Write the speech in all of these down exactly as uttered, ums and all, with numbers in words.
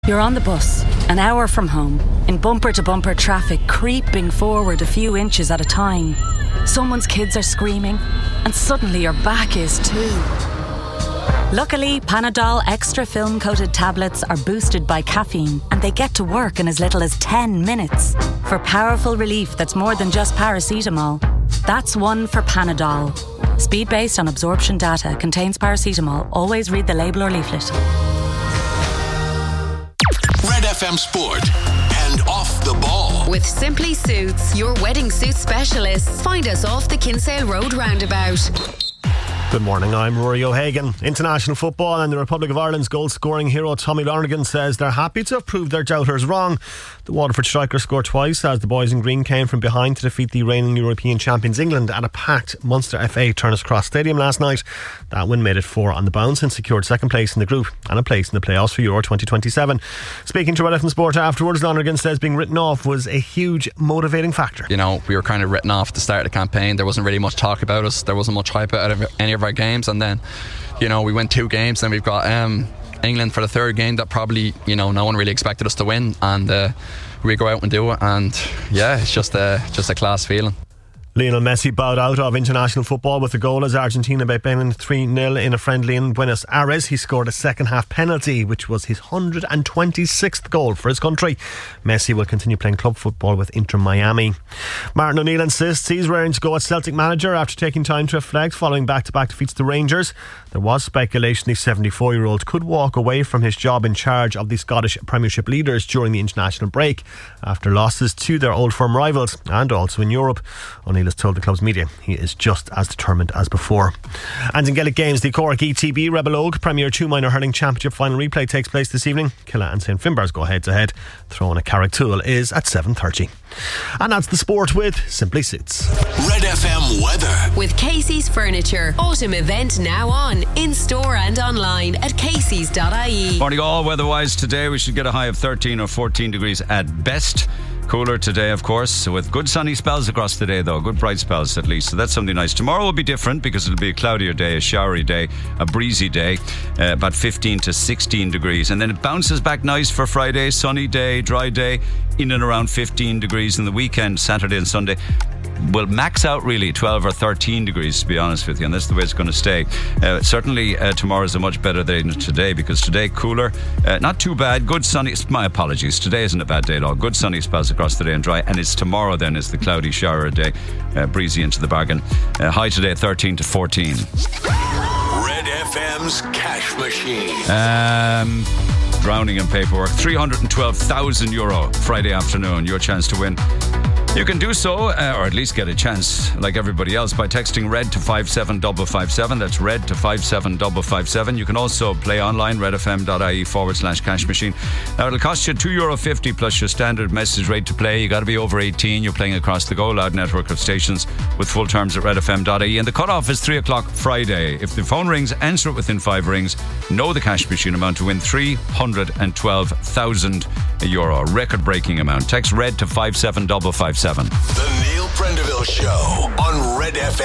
You're on the bus, an hour from home, in bumper-to-bumper traffic, creeping forward a few inches at a time. Someone's kids are screaming, and suddenly your back is too. Luckily, Panadol Extra film-coated tablets are boosted by caffeine, and they get to work in as little as ten minutes. For powerful relief that's more than just paracetamol. That's one for Panadol. Speed based on absorption data, contains paracetamol. Always read the label or leaflet. Red F M Sport and Off the Ball. With Simply Suits, your wedding suit specialists. Find us off the Kinsale Road roundabout. Good morning, I'm Rory O'Hagan. International football and the Republic of Ireland's goal-scoring hero Tommy Lonergan says they're happy to have proved their doubters wrong. The Waterford striker scored twice as the boys in green came from behind to defeat the reigning European champions England at a packed Munster F A Turner's Cross Stadium last night. That win made it four on the bounce and secured second place in the group and a place in the playoffs for Euro twenty twenty-seven. Speaking to Red F M Sport afterwards, Lonergan says being written off was a huge motivating factor. You know, we were kind of written off at the start of the campaign. There wasn't really much talk about us. There wasn't much hype out of any of our games, and then, you know, we win two games, and we've got um, England for the third game that probably, you know, no one really expected us to win, and uh, we go out and do it, and yeah, it's just a, just a class feeling. Lionel Messi bowed out of international football with a goal as Argentina beat Benin three nil in a friendly in Buenos Aires. He scored a second half penalty, which was his one hundred twenty-sixth goal for his country. Messi will continue playing club football with Inter Miami. Martin O'Neill insists he's raring to go as Celtic manager after taking time to reflect following back-to-back defeats to Rangers. There was speculation the seventy-four-year-old could walk away from his job in charge of the Scottish Premiership leaders during the international break after losses to their old firm rivals and also in Europe. O'Neill has told the club's media he is just as determined as before. And in Gaelic games, the Cork E T B Rebel Oak Premier two Minor Hurling Championship final replay takes place this evening. Killa and Saint Finbarrs go head to head. Throwing at Carricktool is at seven thirty. And that's the sport with Simply Suits. Red F M weather with Casey's Furniture. Autumn event now on, in store and online at caseys dot I E. Morning all. Weather-wise today we should get a high of thirteen or fourteen degrees at best. Cooler today, of course, with good sunny spells across the day, though. Good bright spells, at least. So that's something nice. Tomorrow will be different because it'll be a cloudier day, a showery day, a breezy day, uh, about fifteen to sixteen degrees. And then it bounces back nice for Friday, sunny day, dry day, in and around fifteen degrees. And the weekend, Saturday and Sunday, will max out really twelve or thirteen degrees, to be honest with you, and that's the way it's going to stay. Uh, certainly uh, tomorrow is a much better day than today, because today cooler, uh, not too bad, good sunny, my apologies, today isn't a bad day at all, good sunny spells across the day and dry, and it's tomorrow then is the cloudy shower day, uh, breezy into the bargain. Uh, high today thirteen to fourteen. Red F M's Cash Machine. Um... Drowning in paperwork. three hundred twelve thousand euro Friday afternoon. Your chance to win. You can do so, uh, or at least get a chance, like everybody else, by texting RED to five seven five five seven. That's RED to five seven five five seven. You can also play online, redfm.ie forward slash cash machine. Now, it'll cost you two euro fifty plus your standard message rate to play. You got to be over eighteen. You're playing across the Go Loud network of stations with full terms at redfm.ie. And the cutoff is three o'clock Friday. If the phone rings, answer it within five rings. Know the cash machine amount to win three hundred twelve thousand euro. Record-breaking amount. Text RED to five seven five five seven. The Neil Prendeville Show on Red F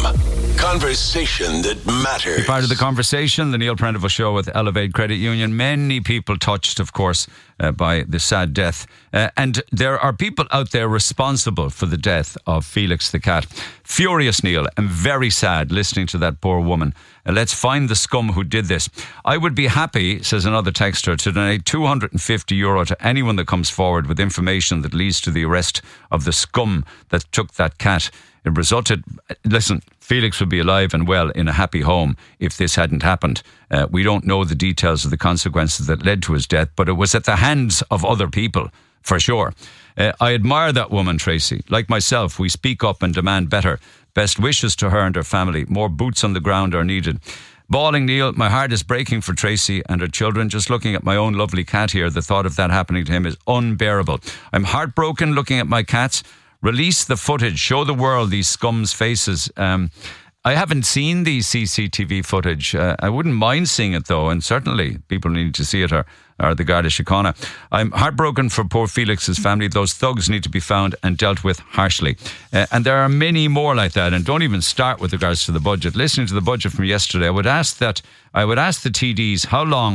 M. Conversation that matters. Be part of the conversation, the Neil Prendeville Show with Elevate Credit Union. Many people touched, of course, uh, by the sad death. Uh, and there are people out there responsible for the death of Felix the cat. Furious, Neil, and very sad listening to that poor woman. Uh, let's find the scum who did this. I would be happy, says another texter, to donate two hundred fifty euro to anyone that comes forward with information that leads to the arrest of the scum that took that cat. It resulted, listen, Felix would be alive and well in a happy home if this hadn't happened. Uh, we don't know the details of the consequences that led to his death, but it was at the hands of other people, for sure. Uh, I admire that woman, Tracy. Like myself, we speak up and demand better. Best wishes to her and her family. More boots on the ground are needed. Bawling, Neil, my heart is breaking for Tracy and her children. Just looking at my own lovely cat here, the thought of that happening to him is unbearable. I'm heartbroken looking at my cats. Release the footage. Show the world these scum's faces. Um, I haven't seen the C C T V footage. Uh, I wouldn't mind seeing it, though, and certainly people need to see it, or, or the Garda Síochána. I'm heartbroken for poor Felix's family. Those thugs need to be found and dealt with harshly. Uh, and there are many more like that, and don't even start with regards to the budget. Listening to the budget from yesterday, I would ask that I would ask the T Ds how long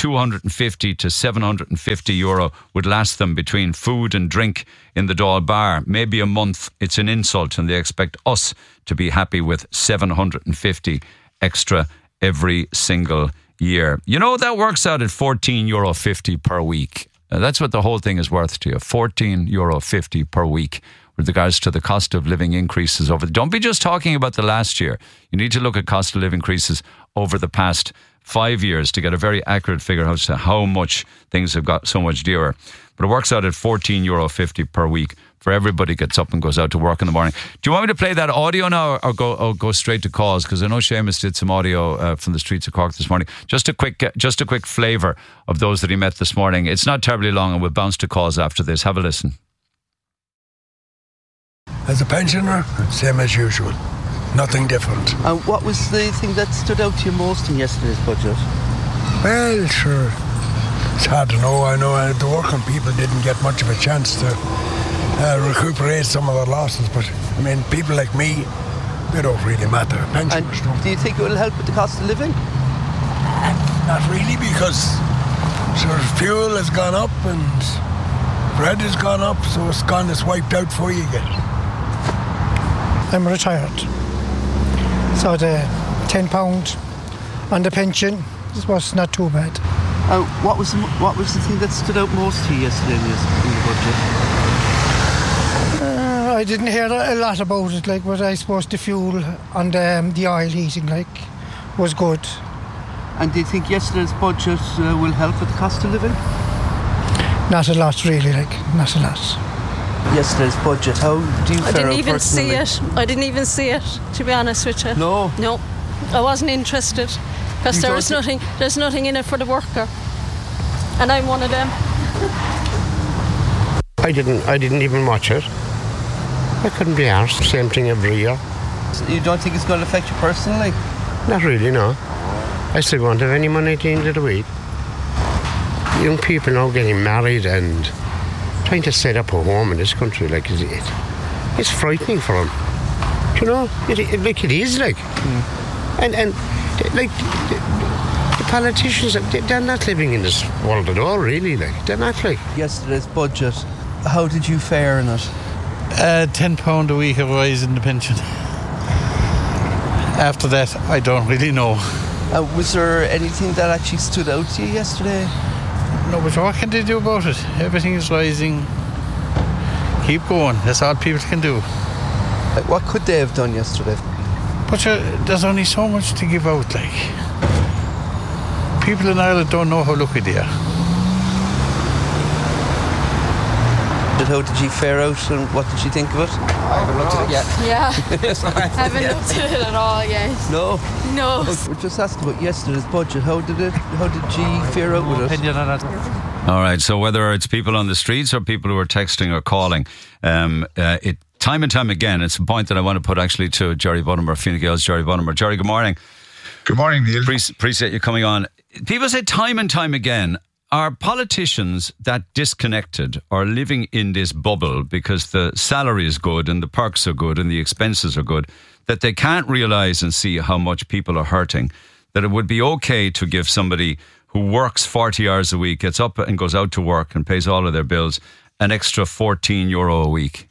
two hundred fifty to seven hundred fifty euro would last them between food and drink in the Dáil bar. Maybe a month. It's an insult, and they expect us to be happy with seven hundred fifty extra every single year. You know, that works out at fourteen euro fifty per week. Uh, that's what the whole thing is worth to you. fourteen euro fifty per week with regards to the cost of living increases over. Don't be just talking about the last year. You need to look at cost of living increases over the past five years to get a very accurate figure as to how much things have got so much dearer. But it works out at fourteen euro fifty per week for everybody gets up and goes out to work in the morning. Do you want me to play that audio now, or go or go straight to calls? Because I know Seamus did some audio uh, from the streets of Cork this morning. Just a quick, uh, just a quick flavour of those that he met this morning. It's not terribly long, and we'll bounce to calls after this. Have a listen. As a pensioner, same as usual. Nothing different. And what was the thing that stood out to you most in yesterday's budget? Well, sure. It's hard to know. I know uh, the working people didn't get much of a chance to uh, recuperate some of their losses, but I mean, people like me, they don't really matter. Pensioners And don't. do you think it will help with the cost of living? Not really, because sure, fuel has gone up and bread has gone up, so it's gone, it's wiped out before you get it. I'm retired, so the ten pound on the pension was not too bad. Uh, what was the, what was the thing that stood out most to you yesterday in, this, in the budget? Uh, I didn't hear a lot about it, like, but I suppose the fuel and um, the oil heating, like, was good. And do you think yesterday's budget uh, will help with the cost of living? Not a lot, really, like, not a lot. Yesterday's budget, how do you I fare didn't out even personally? see it. I didn't even see it, to be honest with you. No? No. I wasn't interested because You there's don't nothing there's nothing in it for the worker. And I'm one of them. I didn't I didn't even watch it. I couldn't be arsed. Same thing every year. So you don't think it's going to affect you personally? Not really, no. I still won't have any money at the end of the week. Young people now getting married and trying to set up a home in this country, like, is it, it's frightening for them. Do you know? It, it, like, it is, like. Mm. And, and like, the, the politicians, they're not living in this world at all, really, like. They're not, like. Yesterday's budget, how did you fare in it? Uh, ten pound a week of rise in the pension. After that, I don't really know. Uh, was there anything that actually stood out to you yesterday? No, but what can they do about it? Everything is rising. Keep going. That's all people can do. Like, what could they have done yesterday? But uh, there's only so much to give out, like. People in Ireland don't know how lucky they are. How did you fare out and what did you think of it? I haven't looked at it yet. Yeah. I haven't looked at it at all yet. No? No. We're just asking about yesterday's budget. How did it? How did you fare out with it? Opinion on it. All right, so whether it's people on the streets or people who are texting or calling, um, uh, it time and time again, it's a point that I want to put actually to Jerry Buttimer, Fine Gael's Jerry Buttimer. Jerry, good morning. Good morning, Neil. Pre- appreciate you coming on. People say time and time again, are politicians that disconnected or living in this bubble because the salary is good and the perks are good and the expenses are good, that they can't realise and see how much people are hurting, that it would be okay to give somebody who works forty hours a week, gets up and goes out to work and pays all of their bills, an extra fourteen euro a week?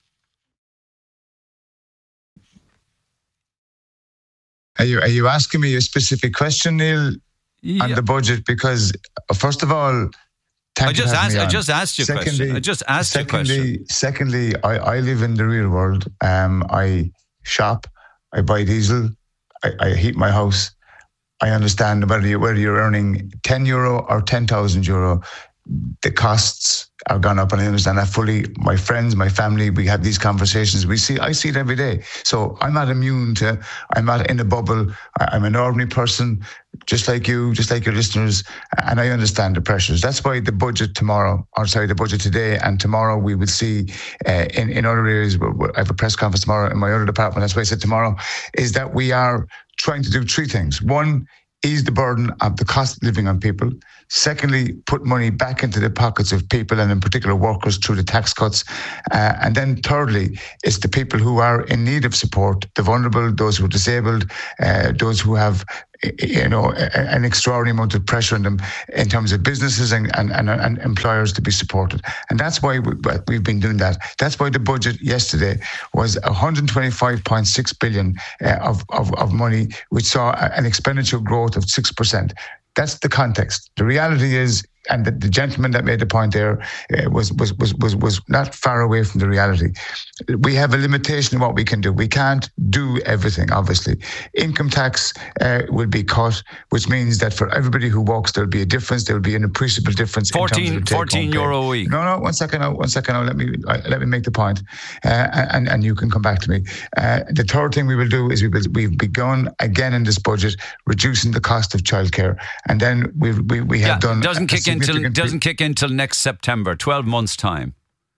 Are you, are you asking me a specific question, Neil? Yeah. On the budget, because first of all, thank I just you for having asked. me I on. just asked you a secondly, question. I just asked secondly, you a question. Secondly, I, I live in the real world. Um, I shop, I buy diesel, I, I heat my house. I understand whether you whether you're earning ten euro or ten thousand euro, the costs have gone up, and I understand that fully. My friends, my family, we have these conversations. We see, I see it every day. So I'm not immune to. I'm not in a bubble. I'm an ordinary person, just like you, just like your listeners, and I understand the pressures. That's why the budget tomorrow, or sorry, the budget today and tomorrow, we will see uh, in in other areas. I have a press conference tomorrow in my other department. That's why I said tomorrow is that we are trying to do three things. One, ease the burden of the cost of living on people. Secondly, put money back into the pockets of people and in particular workers through the tax cuts. Uh, and then thirdly, it's the people who are in need of support, the vulnerable, those who are disabled, uh, those who have you know, an extraordinary amount of pressure on them in terms of businesses and, and, and, and employers to be supported. And that's why we, we've been doing that. That's why the budget yesterday was one hundred twenty-five point six billion uh, of, of, of money, which saw an expenditure growth of six percent. That's the context. The reality is, and the, the gentleman that made the point there uh, was, was was was was not far away from the reality. We have a limitation in what we can do. We can't do everything, obviously. Income tax uh, will be cut, which means that for everybody who works, there'll be a difference. There'll be an appreciable difference. fourteen, in terms of fourteen euro a week. No, no, one second, now, one second. Now, let me uh, let me make the point, uh, and and you can come back to me. Uh, the third thing we will do is we will, we've begun again in this budget reducing the cost of childcare, and then we we we have yeah, done. Doesn't kick in till doesn't kick in till next September, twelve months time.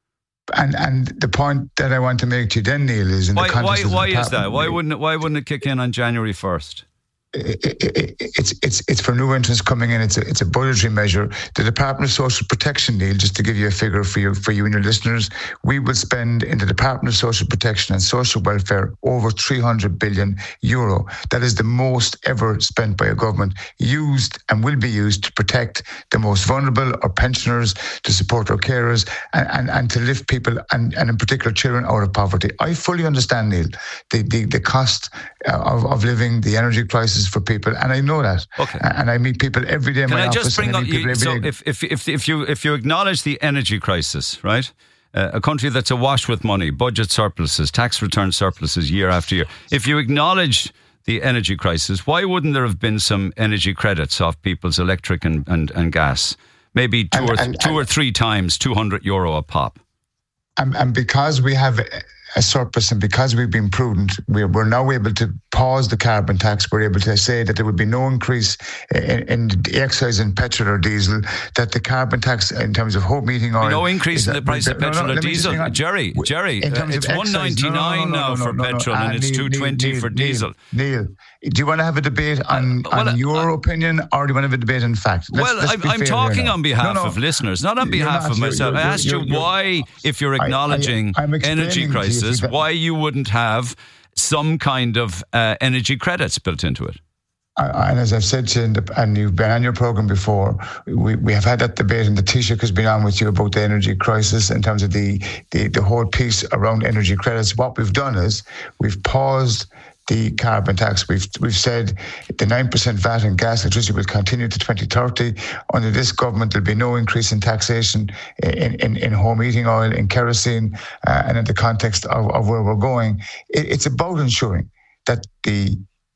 And and the point that I want to make to you then, Neil, is in why, the context why, of why the is that? Why wouldn't it, why wouldn't it kick in on January first? It, it, it, it's it's it's for new entrants coming in. It's a it's a budgetary measure. The Department of Social Protection, Neil, just to give you a figure for you for you and your listeners, we will spend in the Department of Social Protection and Social Welfare over three hundred billion euro. That is the most ever spent by a government, used and will be used to protect the most vulnerable, our pensioners, to support our carers, and, and, and to lift people and, and in particular children out of poverty. I fully understand, Neil, the the, the cost of, of living, the energy crisis for people, and I know that. Okay. And I meet people every day in Can my I office. just bring up? You, so day. if if if if you if you acknowledge the energy crisis, right? Uh, a country that's awash with money, budget surpluses, tax return surpluses year after year. If you acknowledge the energy crisis, why wouldn't there have been some energy credits off people's electric and, and, and gas? Maybe two and, or th- and, two and, or three times two hundred euro a pop. And, and because we have a surplus, and because we've been prudent, we're, we're now able to pause the carbon tax. We're able to say that there would be no increase in, in the excise in petrol or diesel, that the carbon tax in terms of home heating oil... No increase in the price of petrol no, no, or diesel. Jerry, Jerry, uh, it's one ninety-nine now for petrol and it's two twenty for diesel. Neil, do you want to have a debate on, uh, well, on your uh, opinion, or do you want to have a debate in fact? Let's, well, let's I'm, I'm talking on behalf no, no. of listeners, not on behalf not, of myself. You're, you're, I asked you're, you you're, why, if you're acknowledging I, I, energy crisis, why you wouldn't have some kind of uh, energy credits built into it. I, and as I've said to you, the, and you've been on your programme before, we, we have had that debate, and the Taoiseach has been on with you about the energy crisis in terms of the, the, the whole piece around energy credits. What we've done is we've paused the carbon tax. We've we've said the nine percent V A T in gas and electricity will continue to twenty thirty. Under this government, there'll be no increase in taxation in, in, in home heating oil, in kerosene, uh, and in the context of, of where we're going. It, it's about ensuring that the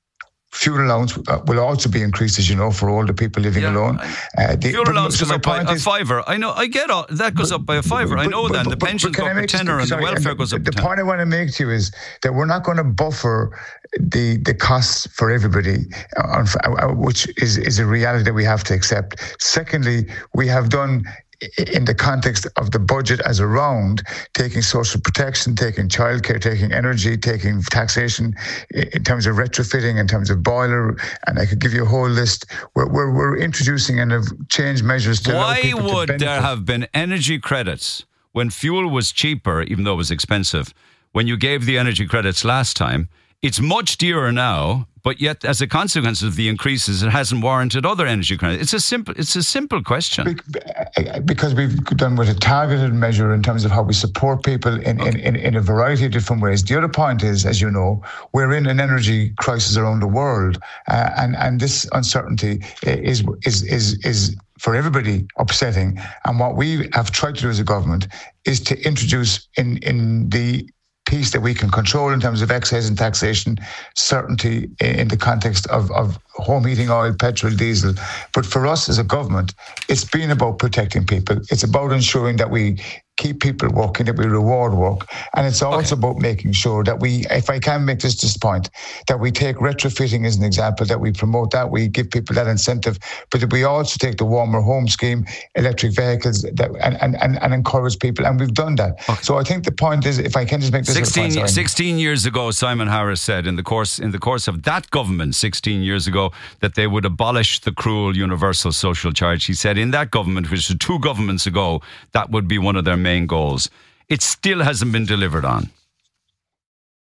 fuel allowance will also be increased, as you know, for older people living yeah, alone. Uh, the, fuel allowance so goes up by a is, fiver. I know, I get all, that goes up by a fiver. But, I know but, that. But, the but, pensions but go up a tenner and sorry, the welfare and goes up the, a the tenner. point I want to make to you is that we're not going to buffer the the costs for everybody, uh, which is, is a reality that we have to accept. Secondly, we have done, in the context of the budget as a round, taking social protection, taking childcare, taking energy, taking taxation, in terms of retrofitting, in terms of boiler, and I could give you a whole list. We're, we're, we're introducing and have changed measures to allow people to benefit. Why would there have been energy credits when fuel was cheaper, even though it was expensive, when you gave the energy credits last time? It's much dearer now, but yet, as a consequence of the increases, it hasn't warranted other energy credits. It's a simple, it's a simple question. Because we've done with a targeted measure in terms of how we support people in, okay. in, in, in a variety of different ways. The other point is, as you know, we're in an energy crisis around the world, uh, and and this uncertainty is is is is. for everybody upsetting. And what we have tried to do as a government is to introduce in in the piece that we can control in terms of excise and taxation, certainty in the context of, of home heating oil, petrol, diesel. But for us as a government, it's been about protecting people. It's about ensuring that we keep people working, that we reward work. And it's also okay. about making sure that we, if I can make this this point, that we take retrofitting as an example, that we promote that, we give people that incentive, but that we also take the warmer home scheme, electric vehicles, that, and, and, and, and encourage people. And we've done that. Okay. So I think the point is, if I can just make this sixteen, point, sixteen years ago, Simon Harris said in the course in the course of that government, sixteen years ago, that they would abolish the cruel universal social charge. He said in that government, which was two governments ago, that would be one of their main goals. It still hasn't been delivered on.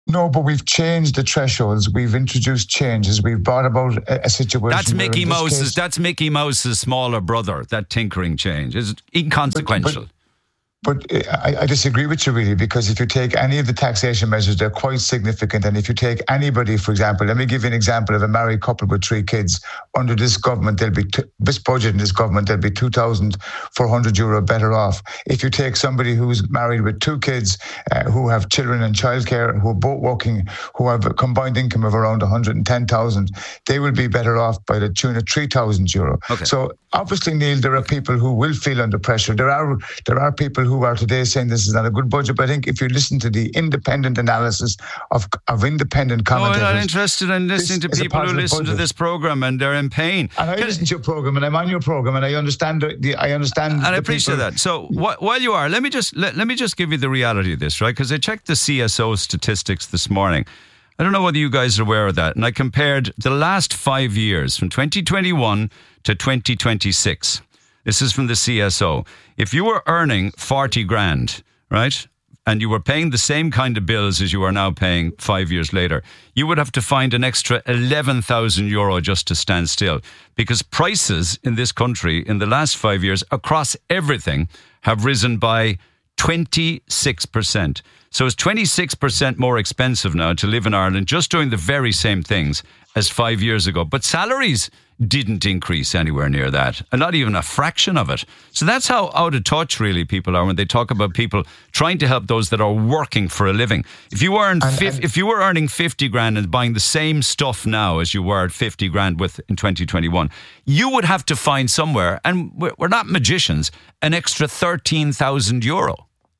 No, but we've changed the thresholds. We've introduced changes. We've brought about a, a situation. That's where Mickey in this Mouse's. case- That's Mickey Mouse's smaller brother. That tinkering change is inconsequential. But, But I, I disagree with you really, because if you take any of the taxation measures, they're quite significant. And if you take anybody, for example, let me give you an example of a married couple with three kids. Under this government, they'll be t- this budget in this government, they'll be two thousand four hundred euro better off. If you take somebody who's married with two kids, uh, who have children in childcare, who are both working, who have a combined income of around one hundred ten thousand, they will be better off by the tune of three thousand euro. Okay. So obviously, Neil, there are people who will feel under pressure. There are there are people who are today saying this is not a good budget. But I think if you listen to the independent analysis of of independent No, commentators, I'm not interested in listening to this is a people who positive listen to budget. this program and they're in pain. And I Can- listen to your program, and I'm on your program, and I understand the, the I understand. And I the appreciate people- that. So wh- while you are, let me just let, let me just give you the reality of this, right? Because I checked the C S O statistics this morning. I don't know whether you guys are aware of that. And I compared the last five years from twenty twenty-one to twenty twenty-six. This is from the C S O. If you were earning forty grand, right, and you were paying the same kind of bills as you are now paying five years later, you would have to find an extra eleven thousand euro just to stand still, because prices in this country in the last five years across everything have risen by twenty-six percent. So it's twenty-six percent more expensive now to live in Ireland just doing the very same things as five years ago. But salaries didn't increase anywhere near that, and not even a fraction of it. So that's how out of touch really people are when they talk about people trying to help those that are working for a living. If you earned And- fif- and- if you were earning fifty grand and buying the same stuff now as you were at fifty grand with in twenty twenty-one, you would have to find somewhere, and we're we're not magicians, an extra thirteen thousand euro.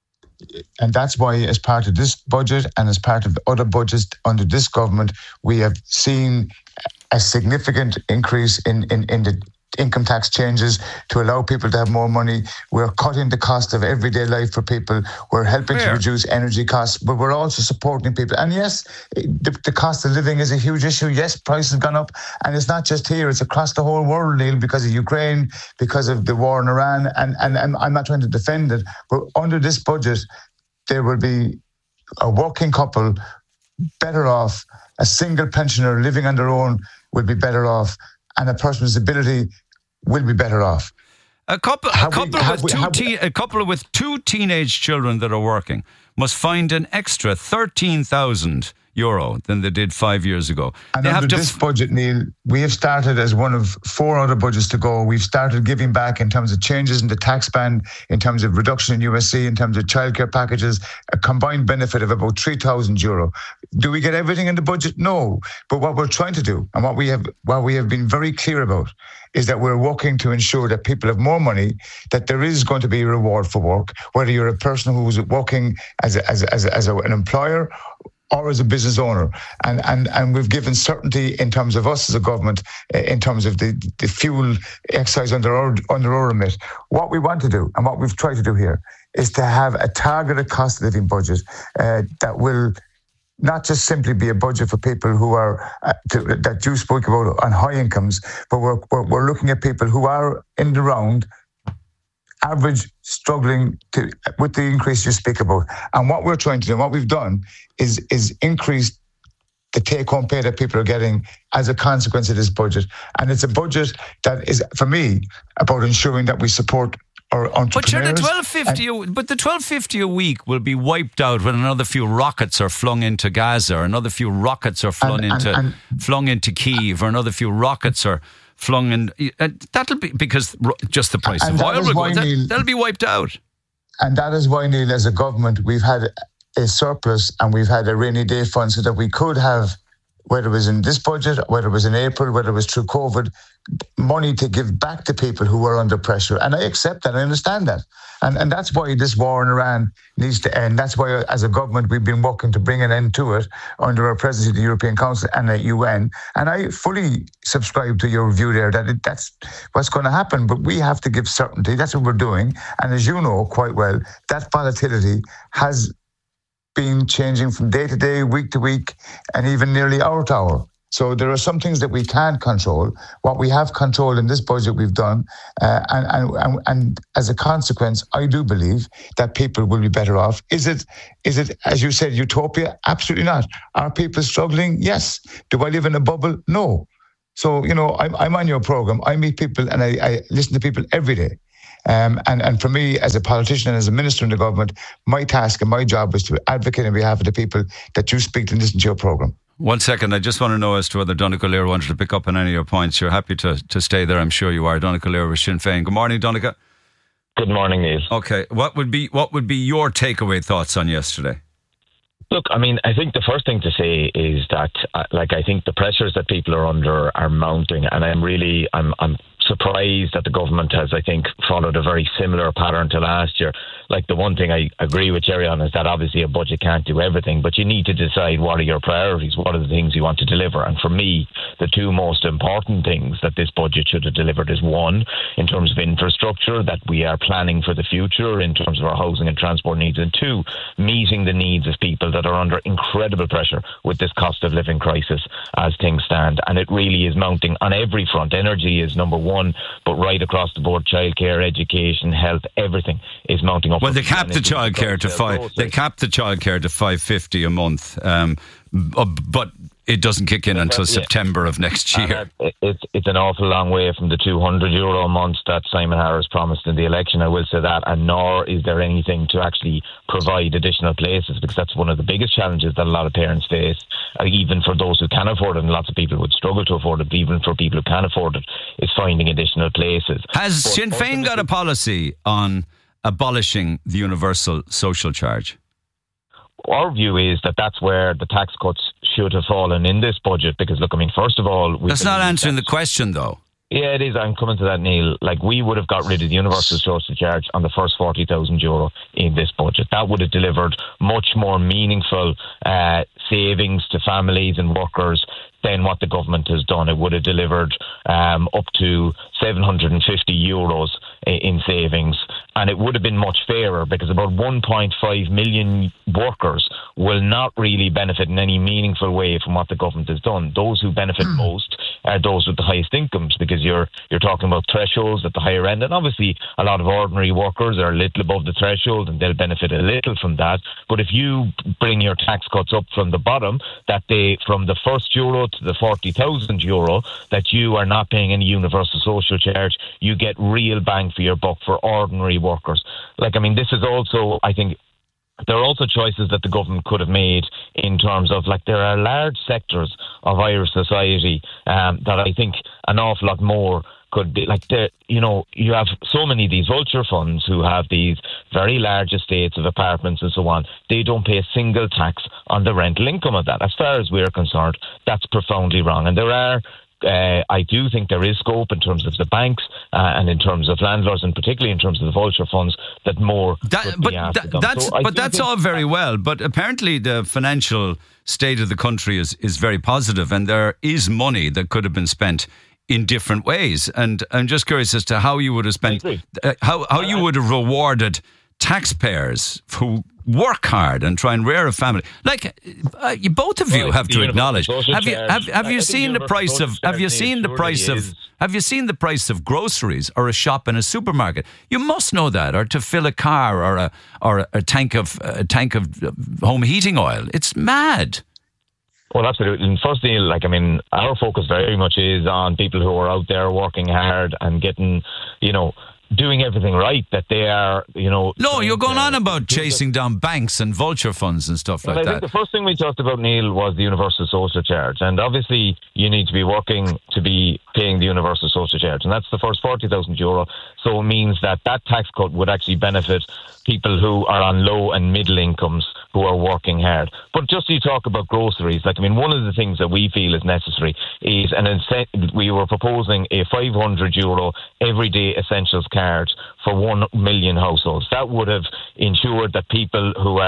And that's why, as part of this budget and as part of the other budgets under this government, we have seen a significant increase in, in, in the income tax changes to allow people to have more money. We're cutting the cost of everyday life for people. We're helping Where? to reduce energy costs, but we're also supporting people. And yes, the, the cost of living is a huge issue. Yes, prices have gone up. And it's not just here, it's across the whole world, Neil, because of Ukraine, because of the war in Iran. And, and, and I'm not trying to defend it, but under this budget, there will be a working couple better off, a single pensioner living on their own will be better off, and a person with disability will be better off. A couple, a Have we- couple have with we- two, have we- teen, a couple with two teenage children that are working must find an extra thirteen thousand euro than they did five years ago. And they under have to this f- budget, Neil, we have started as one of four other budgets to go. We've started giving back in terms of changes in the tax band, in terms of reduction in U S C, in terms of childcare packages, a combined benefit of about three thousand euro. Do we get everything in the budget? No. But what we're trying to do, and what we have, what we have been very clear about, is that we're working to ensure that people have more money, that there is going to be a reward for work, whether you're a person who's working as a, as a, as, a, as a, an employer or as a business owner. And, and, and we've given certainty in terms of us as a government, uh, in terms of the, the fuel excise under our, under our remit. What we want to do, and what we've tried to do here, is to have a targeted cost of living budget uh, that will not just simply be a budget for people who are, uh, to, that you spoke about on high incomes, but we're, we're, we're looking at people who are in the round, average, struggling to with the increase you speak about. And what we're trying to do, what we've done, is is increase the take-home pay that people are getting as a consequence of this budget. And it's a budget that is, for me, about ensuring that we support our entrepreneurs. But sure, the twelve fifty, a, but the twelve fifty a week will be wiped out when another few rockets are flung into Gaza, or another few rockets are flung And- and- into and- flung into Kyiv, or another few rockets are flung in. Uh, that'll be because ro- just the price And of that oil is will go. why, That, Neil- that'll be wiped out. And that is why, Neil, as a government, we've had a surplus and we've had a rainy day fund so that we could have, whether it was in this budget, whether it was in April, whether it was through COVID, money to give back to people who are under pressure. And I accept that. I understand that. And and that's why this war in Iran needs to end. That's why, as a government, we've been working to bring an end to it under our presidency of the European Council and the U N. And I fully subscribe to your view there that it, that's what's going to happen. But we have to give certainty. That's what we're doing. And as you know quite well, that volatility has been changing from day to day, week to week, and even nearly hour to hour. So there are some things that we can't control. What we have control in this budget we've done, uh, and, and, and and as a consequence, I do believe that people will be better off. Is it, is it, as you said, utopia? Absolutely not. Are people struggling? Yes. Do I live in a bubble? No. So, you know, I'm, I'm on your program. I meet people and I, I listen to people every day. Um, and, and for me, as a politician and as a minister in the government, my task and my job is to advocate on behalf of the people that you speak to and listen to your program. One second, I just want to know as to whether Donncha Lear wanted to pick up on any of your points. You're happy to, to stay there, I'm sure you are. Donncha Lear with Sinn Féin. Good morning, Donncha. Good morning, Neil. Okay, what would be what would be your takeaway thoughts on yesterday? Look, I mean, I think the first thing to say is that, uh, like, I think the pressures that people are under are mounting, and I'm really, I'm, I'm surprised that the government has, I think, followed a very similar pattern to last year. Like, the one thing I agree with Jerry on is that obviously a budget can't do everything, but you need to decide what are your priorities, what are the things you want to deliver. And for me, the two most important things that this budget should have delivered is, one, in terms of infrastructure, that we are planning for the future in terms of our housing and transport needs, and two, meeting the needs of people that are under incredible pressure with this cost of living crisis as things stand. And it really is mounting on every front. Energy is number one, but right across the board, childcare, education, health, everything is mounting up. Well, they capped the childcare to five. They capped the childcare to five fifty a month, um, but it doesn't kick in until yeah. September of next year. Uh, it's it's an awful long way from the two hundred euro a month that Simon Harris promised in the election. I will say that, and nor is there anything to actually provide additional places, because that's one of the biggest challenges that a lot of parents face. Uh, even for those who can afford it, and lots of people would struggle to afford it, but even for people who can afford it, is finding additional places. Has but Sinn Féin got a policy on abolishing the universal social charge? Our view is that that's where the tax cuts should have fallen in this budget, because, look, I mean, first of all... That's not answering the question, though. Yeah, it is. I'm coming to that, Neil. Like, we would have got rid of the universal social charge on the first forty thousand euro in this budget. That would have delivered much more meaningful uh, savings to families and workers than what the government has done. It would have delivered um, up to seven hundred fifty euros in savings, and it would have been much fairer, because about one point five million workers will not really benefit in any meaningful way from what the government has done. Those who benefit most are those with the highest incomes, because you're you're talking about thresholds at the higher end, and obviously a lot of ordinary workers are a little above the threshold and they'll benefit a little from that. But if you bring your tax cuts up from the bottom, that they from the first euro to the forty thousand euro, that you are not paying any universal social charge, you get real bang for your buck for ordinary workers. Like, I mean, this is also, I think, there are also choices that the government could have made in terms of, like, there are large sectors of Irish society um, that I think an awful lot more could be, like, the, you know, you have so many of these vulture funds who have these very large estates of apartments and so on. They don't pay a single tax on the rental income of that. As far as we're concerned, that's profoundly wrong. And there are Uh, I do think there is scope in terms of the banks uh, and in terms of landlords, and particularly in terms of the vulture funds, that more that, but that, that's so but that's all very well, but apparently the financial state of the country is, is very positive, and there is money that could have been spent in different ways, and I'm just curious as to how you would have spent uh, how, how you would have rewarded taxpayers who work hard and try and rear a family. Like, uh, you, both of you well, have to acknowledge. Have you have, have you seen the price of have you seen the price of have you seen the price of groceries or a shop in a supermarket? You must know that, or to fill a car or a or a tank of a tank of home heating oil. It's mad. Well, absolutely. And firstly, like, I mean, our focus very much is on people who are out there working hard and getting, you know, doing everything right, that they are, you know... No, you're going on about chasing down banks and vulture funds and stuff well, like I that. Think the first thing we talked about, Neil, was the universal social charge. And obviously, you need to be working to be paying the universal social charge. And that's the first forty thousand euro. So it means that that tax cut would actually benefit people who are on low and middle incomes who are working hard. But just you talk about groceries, like, I mean, one of the things that we feel is necessary is an incentive. We were proposing a five hundred euro everyday essentials card for one million households. That would have ensured that people who are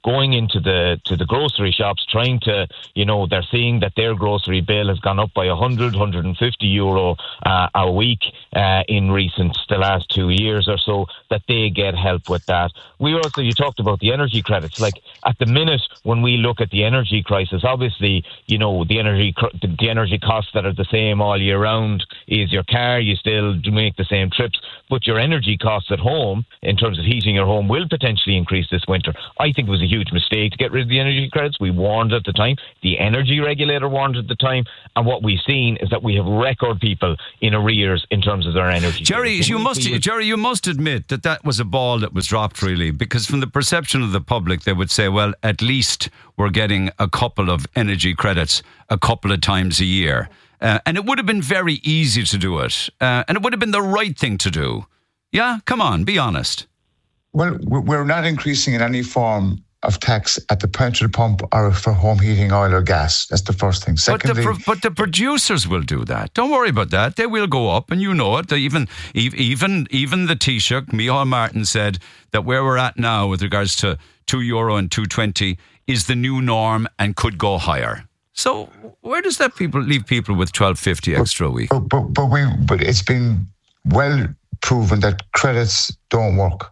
going into the to the grocery shops, trying to, you know, they're seeing that their grocery bill has gone up by one hundred, one hundred fifty euro uh, a week uh, in recent, the last two years or so, that they get help with that. We also, you talked about the energy credits. Like, at the minute, when we look at the energy crisis, obviously, you know, the energy the energy costs that are the same all year round is your car, you still make the same trips, but your energy costs at home, in terms of heating your home, will potentially increase this winter. I think it was a huge mistake to get rid of the energy credits. We warned at the time. The energy regulator warned at the time. And what we've seen is that we have record people in arrears in terms of their energy. Jerry, you must, Jerry, you must admit that that was a ball that was dropped, really, because from the perception of the public, they would say, well, at least we're getting a couple of energy credits a couple of times a year. Uh, and it would have been very easy to do it. Uh, and it would have been the right thing to do. Yeah, come on, be honest. Well, we're not increasing in any form of tax at the point of the pump or for home heating oil or gas. That's the first thing. Secondly, but the, but the producers will do that. Don't worry about that. They will go up, and you know it. They even even even the Taoiseach, Micheál Martin, said that where we're at now with regards to two euro and two twenty is the new norm and could go higher. So where does that people leave people with twelve fifty extra a week? But, but, but, we, but it's been well proven that credits don't work.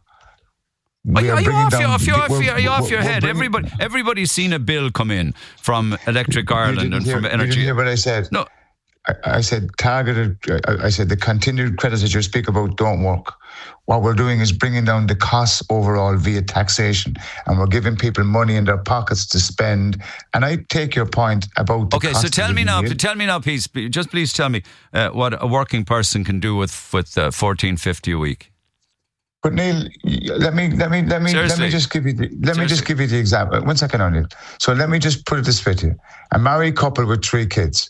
Are you, are you off, your, off, your, off, your, are you off your head? Everybody, everybody's seen a bill come in from Electric Ireland and hear, from Energy. You didn't hear what I said? No. I, I said targeted, I, I said the continued credits that you speak about don't work. What we're doing is bringing down the costs overall via taxation, and we're giving people money in their pockets to spend. And I take your point about the okay, cost so tell me now, living. tell me now, please, just please tell me uh, what a working person can do with with uh, fourteen fifty a week. But Neil, let me let me let me Seriously? let me just give you the, let Seriously? me just give you the example. One second, Neil. So let me just put it this way to you: a married couple with three kids,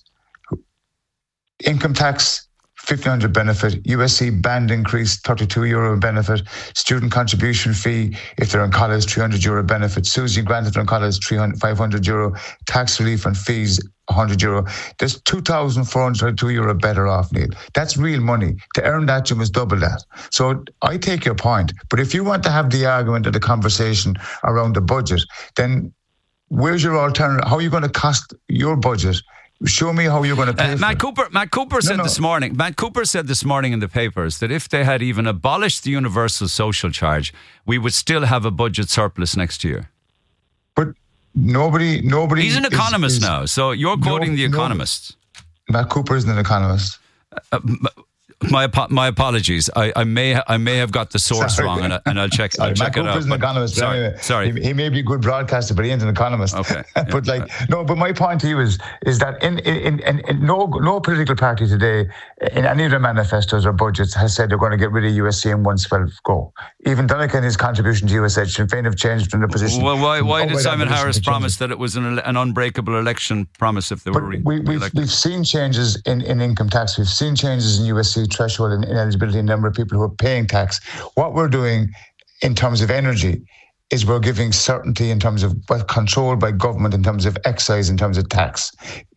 income tax fifteen hundred benefit, U S C band increase thirty-two euro benefit, student contribution fee if they're in college three hundred euro benefit, Susie granted from college five hundred euro, tax relief and fees one hundred euro. There's two thousand four hundred two euro better off, Neil. That's real money. To earn that, you must double that. So I take your point. But if you want to have the argument or the conversation around the budget, then where's your alternative? How are you going to cost your budget? Show me how you're going to pay uh, for Matt it. Cooper, Matt Cooper said no. this morning. Matt Cooper said this morning in the papers that if they had even abolished the universal social charge, we would still have a budget surplus next year. But nobody, nobody. He's an economist is, is, now, so you're quoting no, the no, economists. Matt Cooper isn't an economist. Uh, my my apologies. I, I may I may have got the source Sorry. wrong, and, I, and I'll check. Sorry, I'll check Matt it out. Cooper's an but- economist. But sorry, anyway, sorry. He, he may be a good broadcaster, but he ain't an economist. Okay, but like no. But my point to you is is that in in, in, in no no political party today in any of their manifestos or budgets has said they're going to get rid of U S C in one swell go. Even Donnelly in his contribution to U S A, Sinn Féin have changed from the position. Well, why why Oh, did wait, Simon that Harris position promise changes. that it was an, an unbreakable election promise if they were re- We, we've, re-elected? we've seen changes in, in income tax. We've seen changes in U S C threshold and ineligibility, and number of people who are paying tax. What we're doing in terms of energy is we're giving certainty in terms of what controlled by government, in terms of excise, in terms of tax.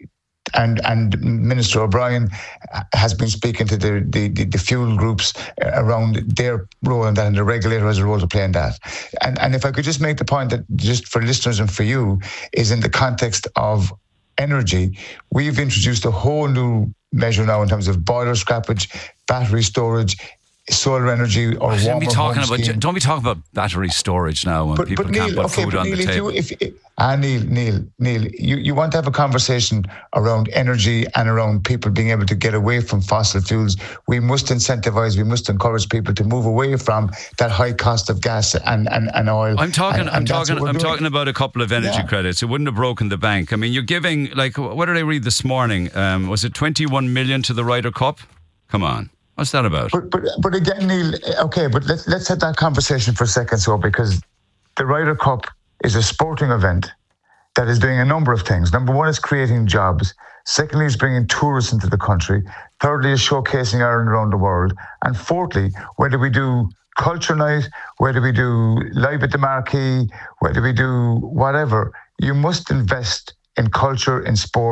And and Minister O'Brien has been speaking to the, the, the, the fuel groups around their role in that, and the regulator has a role to play in that. And and if I could just make the point that just for listeners and for you is in the context of energy, we've introduced a whole new measure now in terms of boiler scrappage, battery storage, solar energy, or don't warmer be talking home about scheme. don't be talking about battery storage now when But, people but can't Neil, put okay, food but on Neil, the if table. you, if, if, ah, Neil, Neil, Neil, you, you want to have a conversation around energy and around people being able to get away from fossil fuels. We must incentivize, we must encourage people to move away from that high cost of gas and, and, and oil. I'm talking. And, I'm and that's talking. what we're I'm doing. talking about a couple of energy Yeah. credits. It wouldn't have broken the bank. I mean, you're giving like what did I read this morning? Um, was it twenty-one million to the Ryder Cup? Come on, what's that about? But, but but again, Neil, okay, but let's let's have that conversation for a second, so because the Ryder Cup is a sporting event that is doing a number of things. Number one is creating jobs. Secondly, is bringing tourists into the country. Thirdly, is showcasing Ireland around the world. And fourthly, whether we do culture night, whether we do live at the marquee, whether we do whatever, you must invest in culture, in sport,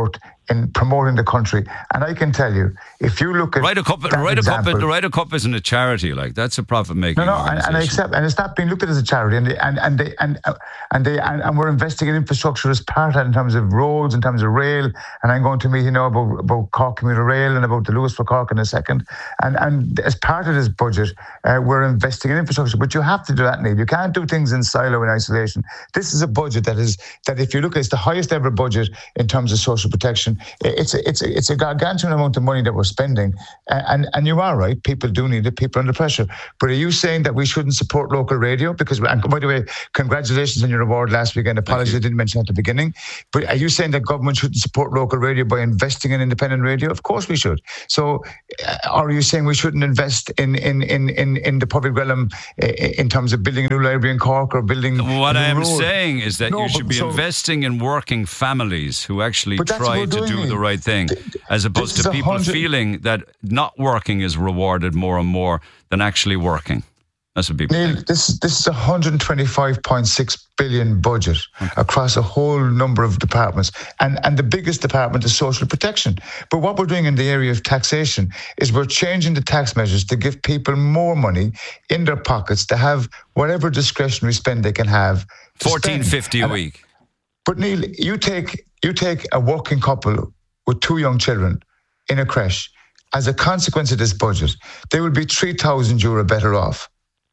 in promoting the country. And I can tell you, if you look at Ryder Cup, that Ryder Cup, example, the Ryder Cup isn't a charity. Like that's a profit-making no, no, and, organisation. and I accept, and it's not being looked at as a charity, and they, and and they and uh, and they and, and we're investing in infrastructure as part of that in terms of roads, in terms of rail. And I'm going to meet you know about about Cork Commuter Rail and about the Lewis for Cork in a second. And and as part of this budget, uh, we're investing in infrastructure. But you have to do that, Neil. You can't do things in silo in isolation. This is a budget that is that if you look at it's the highest ever budget in terms of social protection. It's a, it's a, it's a gargantuan amount of money that we're spending, and and you are right. People do need it. People are under pressure. But are you saying that we shouldn't support local radio? Because, and by the way, congratulations on your award last weekend. Apologies, I didn't mention at the beginning. But are you saying that government shouldn't support local radio by investing in independent radio? Of course we should. So, uh, are you saying we shouldn't invest in in in in, in the public realm uh, in terms of building a new library in Cork or building? What I am road? saying is that no, you should be so, investing in working families who actually try to do the right thing, as opposed to people hundred... feeling that not working is rewarded more and more than actually working. That's what people Neil, think. This, this is a one hundred twenty-five point six billion budget okay. across a whole number of departments. And, and the biggest department is social protection. But what we're doing in the area of taxation is we're changing the tax measures to give people more money in their pockets to have whatever discretionary spend they can have. fourteen fifty a week. But Neil, you take you take a working couple with two young children in a creche. As a consequence of this budget, they will be three thousand euro better off.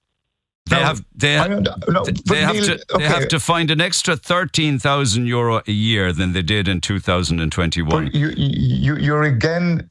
They now, have they, I, no, they have Neil, to okay. they have to find an extra thirteen thousand euro a year than they did in two thousand twenty-one. But you, you you're again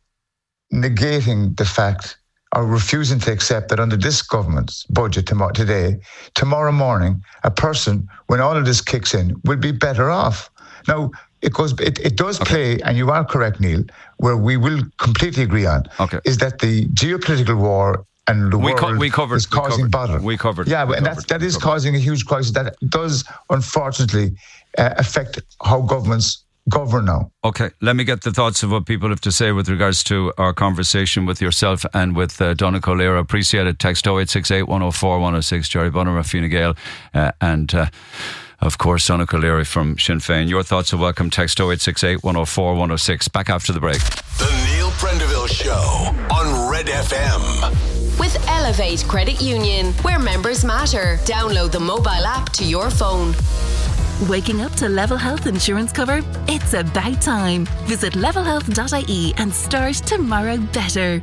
negating the fact or refusing to accept that under this government's budget tomorrow, today, tomorrow morning, a person, when all of this kicks in, will be better off. Now, it goes. It, it does okay. play, and you are correct, Neil, where we will completely agree on, okay. is that the geopolitical war and the we world co- we covered, is causing we covered, bother. We covered. Yeah, we and covered, that's, that is covered. causing a huge crisis that does, unfortunately, uh, affect how governments govern now. Okay, let me get the thoughts of what people have to say with regards to our conversation with yourself and with uh, Donncha Laoire. Appreciate it. Text oh eight six eight, one oh four, one oh six. Jerry Bonner, Fine Gael, uh, and uh, of course Donncha Laoire from Sinn Féin. Your thoughts are welcome. Text oh eight six eight, one oh four, one oh six. Back after the break. The Neil Prendeville Show on Red F M. With Elevate Credit Union, where members matter. Download the mobile app to your phone. Waking up to Level Health insurance cover? It's about time. Visit level health dot I E and start tomorrow better.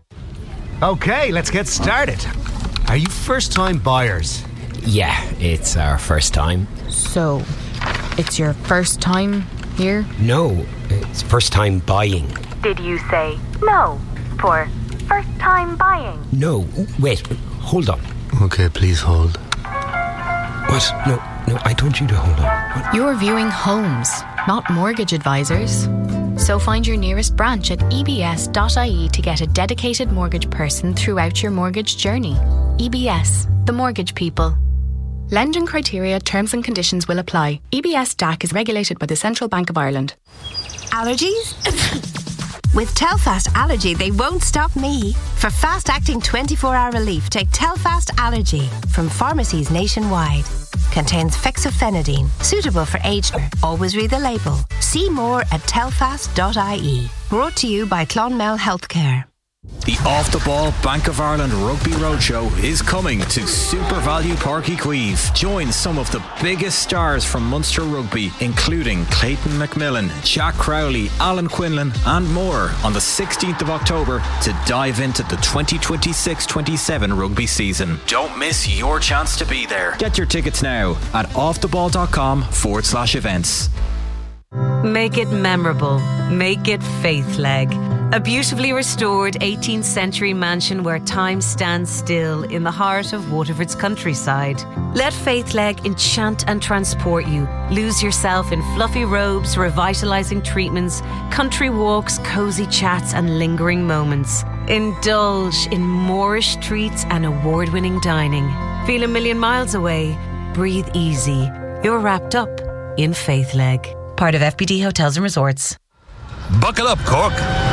Okay, let's get started. Are you first-time buyers? Yeah, it's our first time. So, it's your first time here? No, it's first time buying. Did you say no for first time buying? No, wait, hold on. Okay, please hold. What? No, no, I told you to hold on. What? You're viewing homes, not mortgage advisors. So find your nearest branch at E B S dot I E to get a dedicated mortgage person throughout your mortgage journey. E B S, the mortgage people. Lending criteria, terms and conditions will apply. E B S D A C is regulated by the Central Bank of Ireland. Allergies? With Telfast Allergy, they won't stop me. For fast-acting twenty-four hour relief, take Telfast Allergy from pharmacies nationwide. Contains fexofenadine, suitable for age. Always read the label. See more at telfast dot I E. Brought to you by Clonmel Healthcare. The Off the Ball Bank of Ireland Rugby Roadshow is coming to Super Value Páirc Uí Chaoimh. Join some of the biggest stars from Munster Rugby, including Clayton McMillan, Jack Crowley, Alan Quinlan, and more on the sixteenth of October to dive into the twenty twenty-six twenty-seven rugby season. Don't miss your chance to be there. Get your tickets now at offtheball.com forward slash events. Make it memorable. Make it Faithleg. A beautifully restored eighteenth century mansion where time stands still in the heart of Waterford's countryside. Let Faithleg enchant and transport you. Lose yourself in fluffy robes, revitalising treatments, country walks, cosy chats and lingering moments. Indulge in Moorish treats and award-winning dining. Feel a million miles away. Breathe easy. You're wrapped up in Faithleg. Part of F B D Hotels and Resorts. Buckle up, Cork.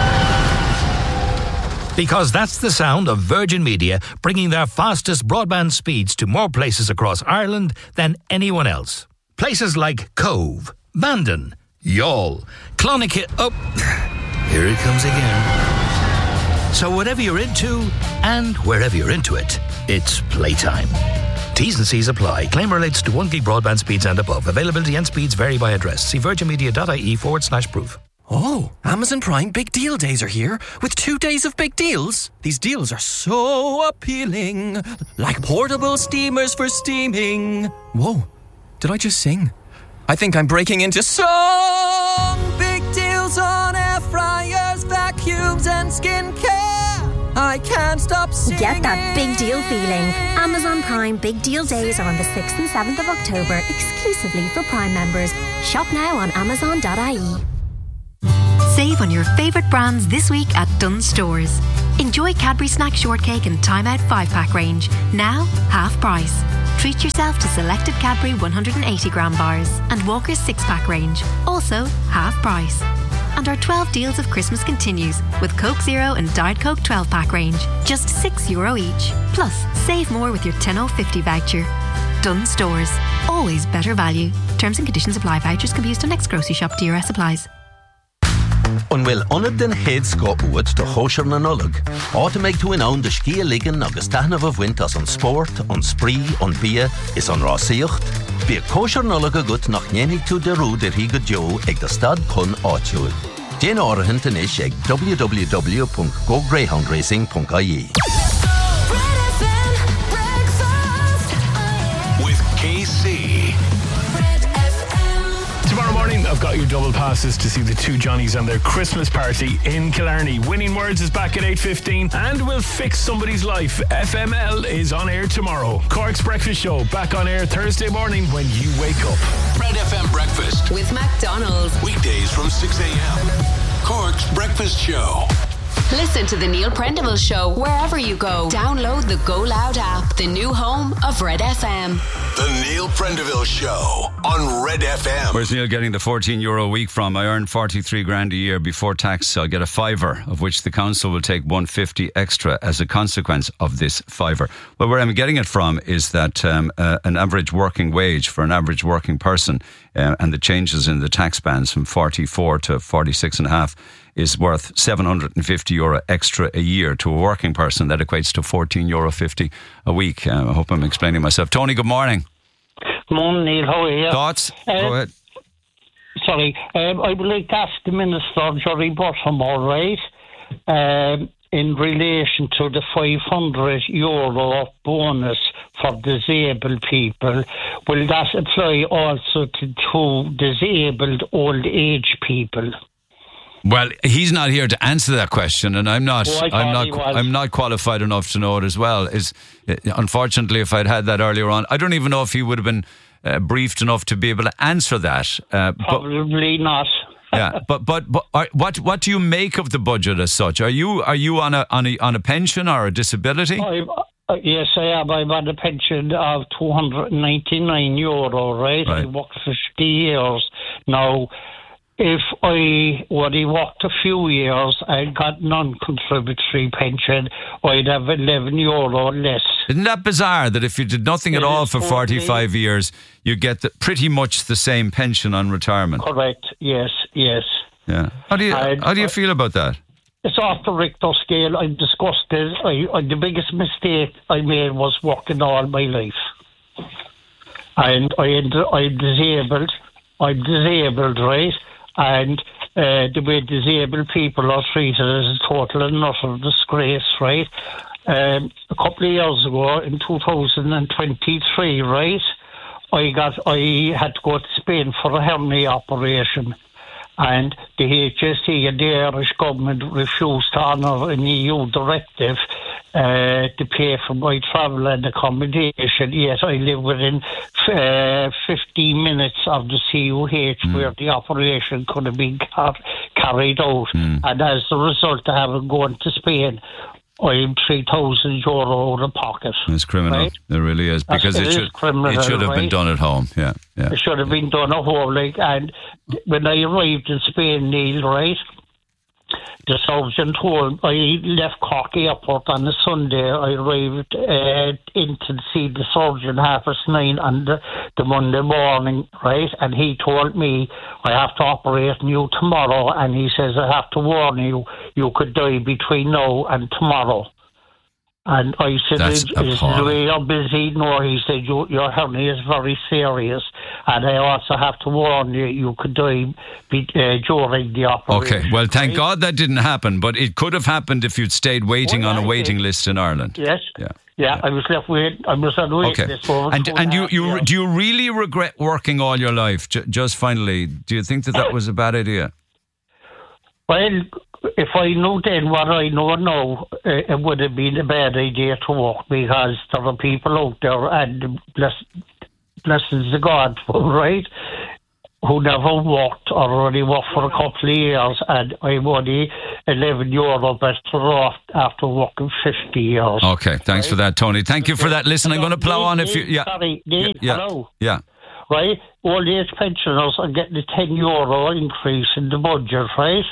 Because that's the sound of Virgin Media bringing their fastest broadband speeds to more places across Ireland than anyone else. Places like Cove, Bandon, Y'all. Clonic. Oh, here it comes again. So whatever you're into, and wherever you're into it, it's playtime. T's and C's apply. Claim relates to one gig broadband speeds and above. Availability and speeds vary by address. See virginmedia.ie forward slash proof. Oh, Amazon Prime Big Deal Days are here with two days of big deals. These deals are so appealing, like portable steamers for steaming. Whoa, did I just sing? I think I'm breaking into song. Big deals on air fryers, vacuums and skincare. I can't stop singing. Get that big deal feeling. Amazon Prime Big Deal Days are on the sixth and seventh of October, exclusively for Prime members. Shop now on amazon dot I E. Save on your favourite brands this week at Dunnes Stores. Enjoy Cadbury Snack Shortcake and Time Out five pack range, now half price. Treat yourself to selected Cadbury one hundred eighty gram bars and Walker's six pack range, also half price. And our twelve deals of Christmas continues with Coke Zero and Diet Coke twelve pack range, just six euro each. Plus, save more with your ten oh fifty voucher. Dunnes Stores, always better value. Terms and conditions apply. Vouchers can be used on next grocery shop. D R S applies. An bhfuil ionad den héad go uad do chóisir na nullag. Áta méid tú in ann de scia ligan agus taithnamh a bhaint as an sport, an spree, an bia is an rásaíocht. Bí chóisir nullag agat nach nhénig tú de rúd ar hí go deo ag de stad chun áitiúil. Déan áirithint in is ag w w w dot go greyhound racing dot I E. With K C. Tomorrow morning, I've got your double passes to see the two Johnnies and their Christmas party in Killarney. Winning Words is back at eight fifteen and we'll fix somebody's life. F M L is on air tomorrow. Cork's Breakfast Show back on air Thursday morning when you wake up. Red F M Breakfast with McDonald's. Weekdays from six a.m. Cork's Breakfast Show. Listen to the Neil Prendeville Show wherever you go. Download the Go Loud app, the new home of Red F M. The Neil Prendeville Show on Red F M. Where's Neil getting the fourteen euro a week from? I earn forty-three grand a year before tax. I'll get a fiver, of which the council will take one fifty extra as a consequence of this fiver. Well, where I'm getting it from is that um, uh, an average working wage for an average working person uh, and the changes in the tax bands from forty-four to forty-six and a half is worth seven hundred fifty euro extra a year to a working person. That equates to fourteen euro fifty a week. Uh, I hope I'm explaining myself. Tony, good morning. Good morning, Neil. How are you? Thoughts? Uh, Go ahead. Sorry, um, I would like to ask the Minister, Jerry Bottom, all right, um, in relation to the five hundred euro bonus for disabled people. Will that apply also to, to disabled old age people? Well, he's not here to answer that question, and I'm not. Oh, I'm not. I'm not qualified enough to know it as well. Is unfortunately, if I'd had that earlier on, I don't even know if he would have been uh, briefed enough to be able to answer that. Uh, Probably but, not. yeah, but but but are, what what do you make of the budget as such? Are you are you on a on a on a pension or a disability? I'm, uh, yes, I am. I'm on a pension of two hundred ninety-nine euro. Right? Right. I worked for fifty years now. If I only worked a few years and got non-contributory pension, I'd have eleven euro less. Isn't that bizarre that if you did nothing at It all is for forty-five years, you get the, pretty much the same pension on retirement? Correct, yes, yes. Yeah. How do you And how do you I- feel about that? It's off the Richter scale. I'm disgusted. I, I, the biggest mistake I made was working all my life. And I ended, I'm disabled. I'm disabled, right? And uh, the way disabled people are treated is a total and utter disgrace, right? Um, a couple of years ago, in two thousand twenty-three, right, I got I had to go to Spain for a hernia operation, and the H S E and the Irish government refused to honour an E U directive uh, to pay for my travel and accommodation. Yet I live within uh, fifteen minutes of the C U H mm. where the operation could have been car- carried out. Mm. And as a result of having gone to Spain, I'm three thousand euro out of pocket. It's criminal. Right? It really is. Because It it, is should criminal, it should have been right? done at home. Yeah. Yeah. It should have been done at home. Like, and when I arrived in Spain, Neil, right, the surgeon told I left Cork Airport on a Sunday. I arrived uh, in to see the surgeon half past nine on the, the Monday morning, right? And he told me I have to operate on you tomorrow, and he says I have to warn you, you could die between now and tomorrow. And I said, That's is, is the way you're busy? No, he said, you, your hernia is very serious. And I also have to warn you, you could die be, uh, during the operation. Okay, well, thank right? God that didn't happen, but it could have happened if you'd stayed waiting Oh, on a yeah, waiting yeah. list in Ireland. Yes. Yeah. Yeah, I was left waiting. I was on waiting Okay. list for And two and a you, half you years. do you really regret working all your life? J- just finally, do you think that that was a bad idea? Well, if I knew then what I know now, uh, it would have been a bad idea to work, because there are people out there, and bless, blessings to God, right, who never worked or only worked for a couple of years, and I'm only eleven euro better off after working fifty years. Okay, thanks for that, Tony. Thank you for that. Listen, I'm going to plough on if you... Yeah. Sorry, Neil, yeah. hello. Yeah. Right, old age pensioners are getting a ten euro increase in the budget, right?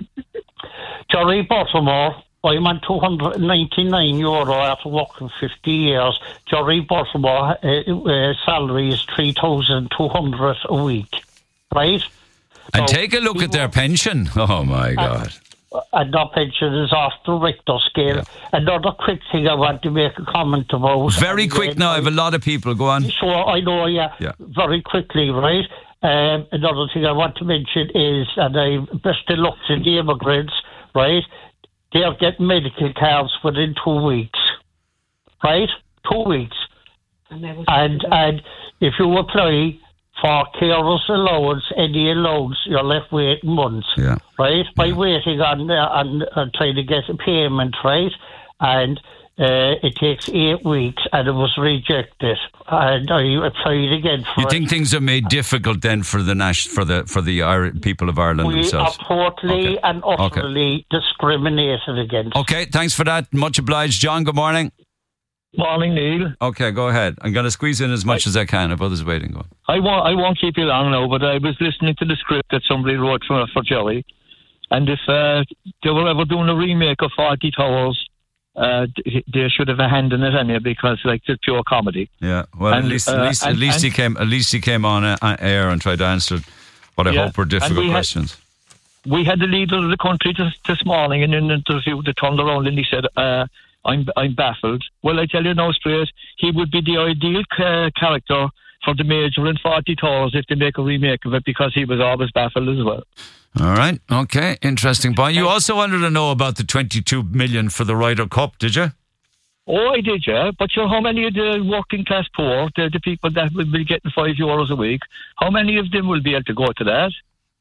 Jerry Baltimore, I'm on two hundred ninety-nine euro after working fifty years. Jerry Baltimore uh, uh, salary is three thousand two hundred a week, right? And So, take a look at their pension. Oh, my God. And their pension is off the Richter scale. Another quick thing I want to make a comment about. Very and, quick uh, now. I have a lot of people. Go on. Sure, I know, yeah. Yeah. Very quickly, right? Um, another thing I want to mention is, and I best of luck to the immigrants, right? They'll get medical cards within two weeks, right? Two weeks. And and if you apply for carers allowance, any allowance, you're left waiting months, yeah. right? By waiting on, uh, on, on trying to get a payment, right? And uh, it takes eight weeks, and it was rejected. And I applied again for You it. think things are made difficult then for the Nash, for the for the Ir- people of Ireland We themselves? are totally Okay. and utterly discriminated against. Okay, thanks for that. Much obliged. John, good morning. Morning, Neil. Okay, go ahead. I'm going to squeeze in as much as I can if others waiting. Go on. I won't, I won't keep you long now, but I was listening to the script that somebody wrote for, for Jerry. And if uh, they were ever doing a remake of Forty Towers, uh, they should have a hand in it anyway, because like it's pure comedy. Yeah, well, And, at least, uh, at least, at and- least he and- came. At least he came on uh, air and tried to answer what I Yeah, hope were and difficult we had- questions. We had the leader of the country this, this morning in an interview that turned around and he said, uh, I'm I'm baffled. Well, I tell you now straight, he would be the ideal uh, character for the Major in Forty Towers if they make a remake of it, because he was always baffled as well. All right. Okay. Interesting point. You also wanted to know about the twenty-two million for the Ryder Cup, did you? Oh, I did, yeah. But you know how many of the working class poor, the, the people that will be getting five euros a week, how many of them will be able to go to that?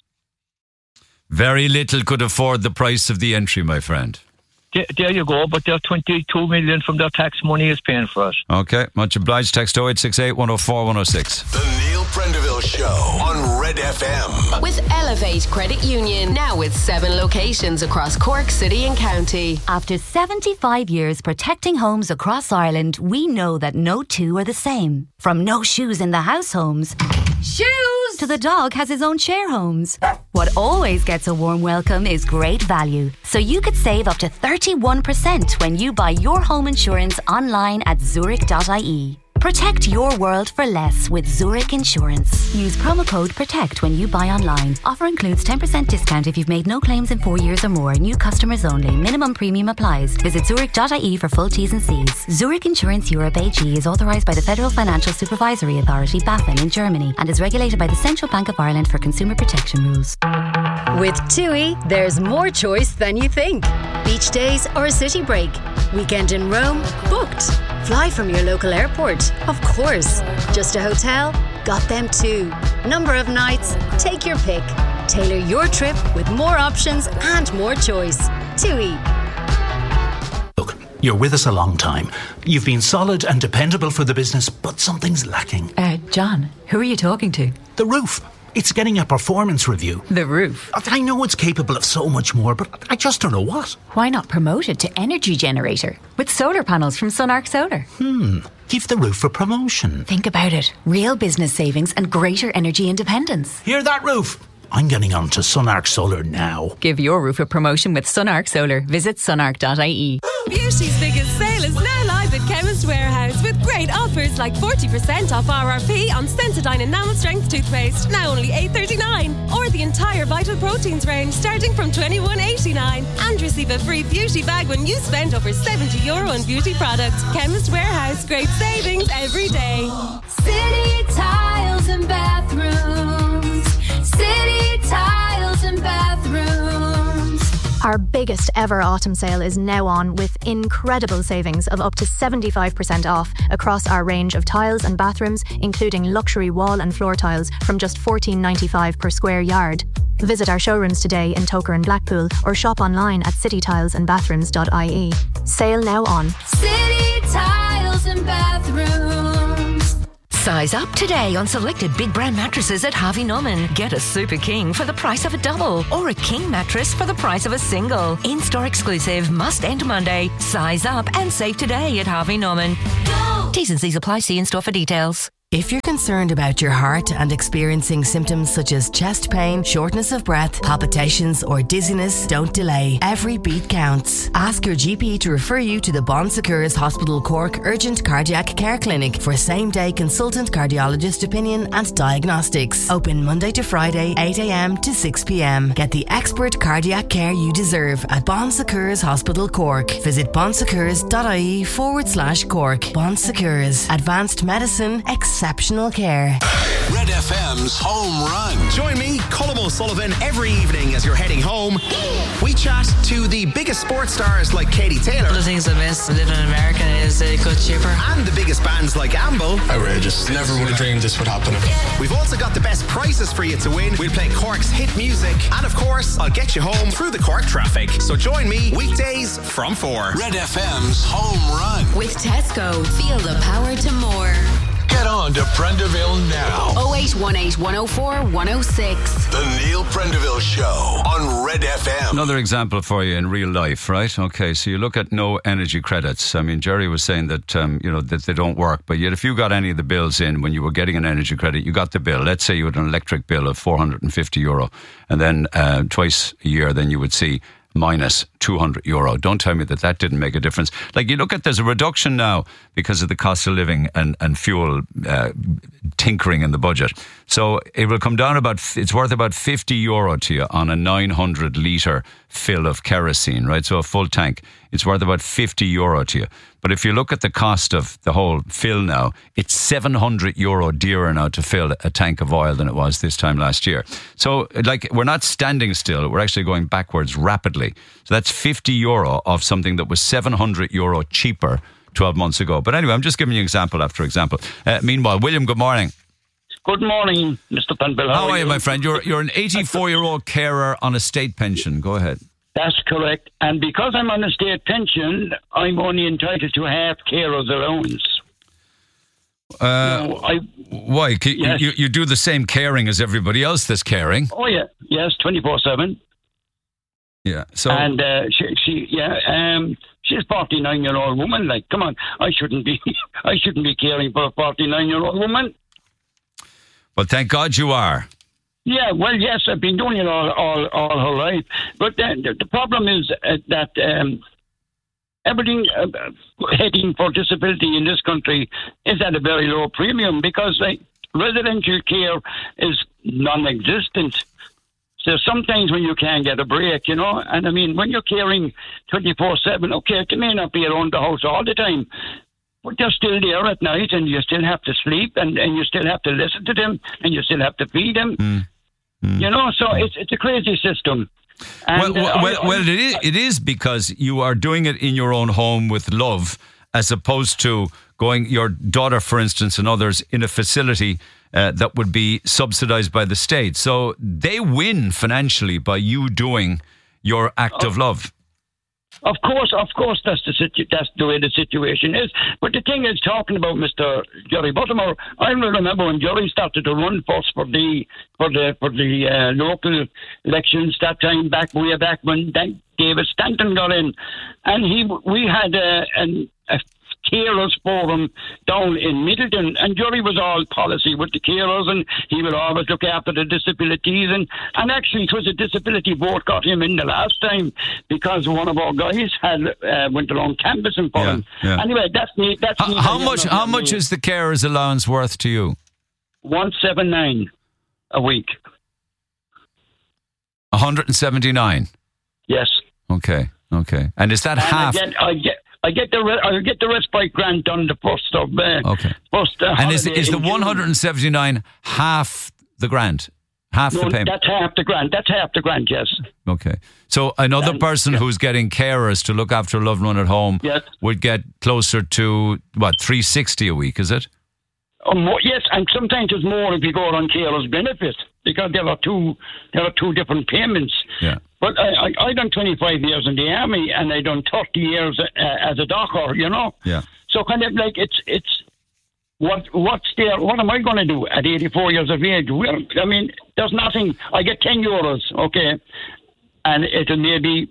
Very little could afford the price of the entry, my friend. There, there you go. But their twenty-two million from their tax money is paying for it. Okay. Much obliged. Text oh eight six eight, one oh four, one oh six. The Neil Prendeville Show on Red F M. With Elevate Credit Union, now with seven locations across Cork City and County. After seventy-five years protecting homes across Ireland, we know that no two are the same. From no shoes in the house homes, shoes, to the dog has his own share homes. What always gets a warm welcome is great value. So you could save up to thirty-one percent when you buy your home insurance online at zurich dot I E. Protect your world for less with Zurich Insurance. Use promo code PROTECT when you buy online. Offer includes ten percent discount if you've made no claims in four years or more. New customers only. Minimum premium applies. Visit zurich dot I E for full T's and C's. Zurich Insurance Europe A G is authorised by the Federal Financial Supervisory Authority, BaFin, in Germany, and is regulated by the Central Bank of Ireland for consumer protection rules. With TUI, there's more choice than you think. Beach days or a city break. Weekend in Rome? Booked. Fly from your local airport? Of course. Just a hotel? Got them too. Number of nights? Take your pick. Tailor your trip with more options and more choice. TUI. You're with us a long time. You've been solid and dependable for the business, but something's lacking. Uh, John, who are you talking to? The roof. It's getting a performance review. The roof? I know it's capable of so much more, but I just don't know what. Why not promote it to energy generator with solar panels from Sunark Solar? Hmm. Give the roof a promotion. Think about it. Real business savings and greater energy independence. Hear that, roof? I'm getting on to Sunark Solar now. Give your roof a promotion with Sunark Solar. Visit sunark dot I E. Beauty's biggest sale is now live at Chemist Warehouse with great offers like forty percent off R R P on Sensodyne Enamel Strength toothpaste, now only eight thirty-nine, or the entire Vital Proteins range starting from twenty-one eighty-nine, and receive a free beauty bag when you spend over seventy euro on beauty products. Chemist Warehouse, great savings every day. City Tiles and Bathrooms. City Tiles and Bathrooms. Our biggest ever autumn sale is now on with incredible savings of up to seventy-five percent off across our range of tiles and bathrooms, including luxury wall and floor tiles from just fourteen ninety-five per square yard. Visit our showrooms today in Toker and Blackpool or shop online at city tiles and bathrooms dot I E. Sale now on. City Tiles and Bathrooms. Size up today on selected big brand mattresses at Harvey Norman. Get a Super King for the price of a double or a King mattress for the price of a single. In-store exclusive, must end Monday. Size up and save today at Harvey Norman. Go! T's and C's apply. See in-store for details. If you're concerned about your heart and experiencing symptoms such as chest pain, shortness of breath, palpitations or dizziness, don't delay. Every beat counts. Ask your G P to refer you to the Bon Secours Hospital Cork Urgent Cardiac Care Clinic for same-day consultant cardiologist opinion and diagnostics. Open Monday to Friday, eight a.m. to six p.m. Get the expert cardiac care you deserve at Bon Secours Hospital Cork. Visit bonsecours dot I E forward slash Cork. Bon Secours. Advanced medicine, exceptional care. Red F M's Home Run. Join me, Colm O'Sullivan, every evening as you're heading home. We chat to the biggest sports stars like Katie Taylor. One of the things I miss living in America is it got cheaper. And the biggest bands like Amble. Outrageous. Never would have dreamed this would happen. We've also got the best prizes for you to win. We'll play Cork's hit music. And of course, I'll get you home through the Cork traffic. So join me weekdays from four. Red F M's Home Run. With Tesco, feel the power to more. Get on to Prendeville now. oh eight one eight, one oh four, one oh six. The Neil Prendeville Show on Red F M. Another example for you in real life, right? Okay, so you look at no energy credits. I mean, Jerry was saying that, um, you know, that they don't work, but yet if you got any of the bills in when you were getting an energy credit, you got the bill. Let's say you had an electric bill of four hundred fifty euro, and then uh, twice a year, then you would see minus two hundred euro. Don't tell me that that didn't make a difference. Like, you look at, there's a reduction now because of the cost of living and, and fuel uh, tinkering in the budget. So it will come down about, it's worth about fifty euro to you on a nine hundred litre fill of kerosene, right? So a full tank, it's worth about fifty euro to you. But if you look at the cost of the whole fill now, it's seven hundred euro dearer now to fill a tank of oil than it was this time last year. So, like, we're not standing still, we're actually going backwards rapidly. So that's fifty euro of something that was seven hundred euro cheaper twelve months ago. But anyway, I'm just giving you example after example. Uh, meanwhile, William, good morning. Good morning, Mister Penville. How, How are you, my friend? You're you're an eighty-four-year-old carer on a state pension. Go ahead. That's correct. And because I'm on a state pension, I'm only entitled to half carer's allowance. Uh, now, I, why? Yes. You, you do the same caring as everybody else that's caring. Oh, yeah. Yes, twenty-four seven. Yeah. So And uh, she, she, yeah, um, she's a forty-nine-year-old woman. Like, come on, I shouldn't be, I shouldn't be caring for a forty-nine-year-old woman. Well, thank God you are. Yeah, well, yes, I've been doing it all, all, all her life. But then the, the problem is uh, that um, everything uh, heading for disability in this country is at a very low premium because like residential care is non-existent. So sometimes when you can't get a break, you know, and I mean, when you're caring twenty-four seven, okay, they may not be around the house all the time, but they're still there at night and you still have to sleep and, and you still have to listen to them and you still have to feed them. Mm. Mm. You know, so it's it's a crazy system. well, And, well, uh, well, I, well, it is, it is because you are doing it in your own home with love, as opposed to going, your daughter, for instance, and others, in a facility uh, that would be subsidised by the state. So they win financially by you doing your act of love. Of course, of course, that's the situ- that's the way the situation is. But the thing is, talking about Mister Jerry Buttimer, I remember when Jerry started to run first for the for the for the uh, local elections that time back way back when David Stanton got in, and he we had a, an, a carers forum down in Middleton, and Jerry was all policy with the carers, and he would always look after the disabilities, and, and actually it was a disability vote got him in the last time because one of our guys had uh, went around canvassing for Yeah, him. yeah. Anyway, that's me. That's How, me. how much? How much is the carer's allowance worth to you? one seventy-nine a week. one hundred seventy-nine. Yes. Okay. Okay. And is that And half? I get, I get, I get the, re- I get the respite grant on the first of. Uh, Okay. First, uh, And is holiday is the in June. one hundred seventy-nine half the grant? Half No, the payment? that's half the grant. That's half the grant. Yes. Okay. So another Um, person yeah. who's getting carers to look after a loved one at home Yes. would get closer to, what, three sixty a week, is it? Oh, more, yes, and sometimes it's more if you go on carers benefit because there are two there are two different payments. Yeah. But I I, I done twenty-five years in the army and I done thirty years uh, as a doctor. You know. Yeah. So kind of like it's it's what what's there? What am I going to do at eighty-four years of age? Well, I mean, there's nothing. I get ten euros, okay, and it'll maybe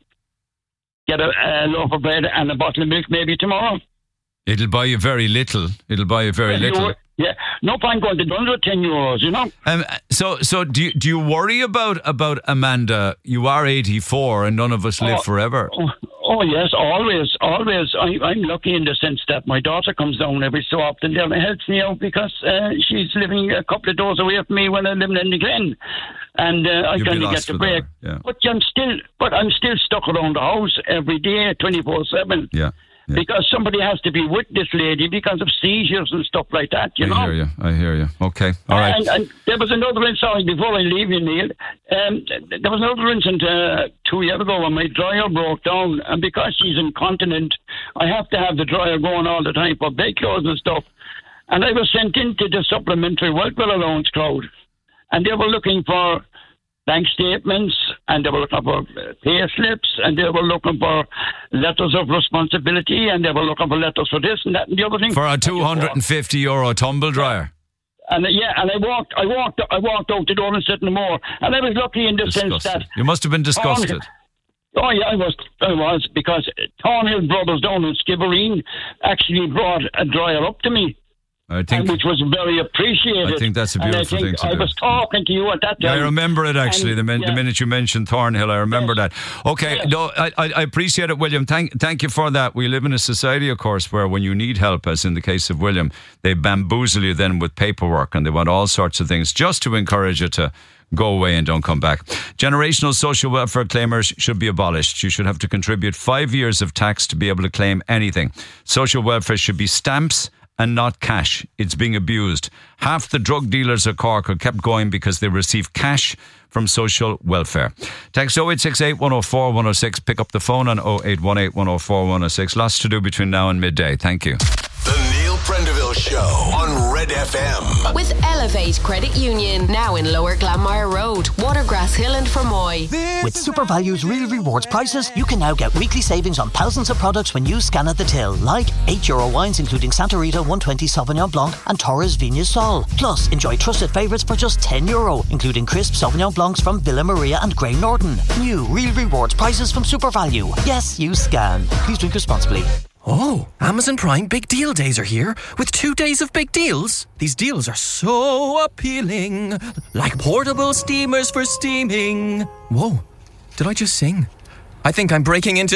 get a, a loaf of bread and a bottle of milk maybe tomorrow. It'll buy you very little. It'll buy you very You little. know, Yeah, no point going to done with ten euros, you know. Um, so, so do you, do you worry about about Amanda? You are eighty-four, and none of us live Oh, forever. Oh, oh yes, always, always. I, I'm lucky in the sense that my daughter comes down every so often there and helps me out because uh, she's living a couple of doors away from me when I live in the Glen, and uh, I You'll be kind of get lost the without break. her, yeah. But I'm still, but I'm still stuck around the house every day, twenty-four seven. Yeah. Yeah. Because somebody has to be with this lady because of seizures and stuff like that, you I know. hear you. I hear you. Okay. All right. And, and there was another incident, sorry, before I leave you, Neil, um, there was another incident uh, two years ago when my dryer broke down, and because she's incontinent, I have to have the dryer going all the time for bed clothes and stuff. And I was sent into the supplementary welfare allowance crowd, and they were looking for bank statements, and they were looking for pay slips, and they were looking for letters of responsibility, and they were looking for letters for this and that and the other thing. For a two hundred fifty euro tumble dryer. And uh, yeah, and I walked, I walked, I walked out the door and said no more. And I was lucky in the sense Disgusted. that You must have been disgusted. Oh yeah, I was, I was because Thornhill Brothers down in Skibbereen actually brought a dryer up to me. I think, and which was very appreciated. I think that's a And beautiful I think thing to I do. was talking to you at that Yeah, time. I remember it actually. And, The, min- yeah. the minute you mentioned Thornhill, I remember that. Okay, no, I, I I appreciate it, William. Thank thank you for that. We live in a society, of course, where when you need help, as in the case of William, they bamboozle you then with paperwork and they want all sorts of things just to encourage you to go away and don't come back. Generational social welfare claimers should be abolished. You should have to contribute five years of tax to be able to claim anything. Social welfare should be stamps and not cash. It's being abused. Half the drug dealers of Cork are kept going because they receive cash from social welfare. Text oh eight six eight, one oh four, one oh six. Pick up the phone on oh eight one eight, one oh four, one oh six. Lots to do between now and midday. Thank you. The Neil Prendeville Show on Red F M. With Elevate Credit Union, now in Lower Glanmire Road, Watergrass Hill and Fermoy. With SuperValue's Real Rewards prices, you can now get weekly savings on thousands of products when you scan at the till, like eight euro wines including Santa Rita one twenty Sauvignon Blanc and Torres Vignes Sol. Plus, enjoy trusted favourites for just ten euro, including crisp Sauvignon Blancs from Villa Maria and Grey Norton. New Real Rewards prices from SuperValue. Yes, you scan. Please drink responsibly. Oh, Amazon Prime Big Deal Days are here with two days of big deals. These deals are so appealing, like portable steamers for steaming. Whoa, did I just sing? I think I'm breaking into